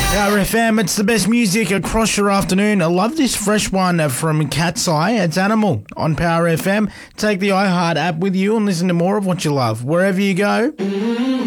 Power FM, it's the best music across your afternoon. I love this fresh one from Cat's Eye. It's Animal on Power FM. Take the iHeart app with you and listen to more of what you love wherever you go.